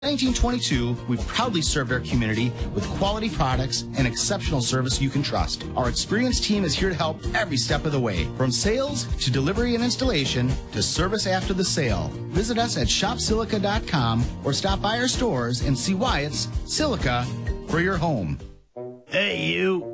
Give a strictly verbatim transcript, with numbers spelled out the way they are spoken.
nineteen twenty-two, we've proudly served our community with quality products and exceptional service you can trust. Our experienced team is here to help every step of the way, from sales to delivery and installation to service after the sale. Visit us at shop silica dot com or stop by our stores and see why it's Silica for your home. Hey, you.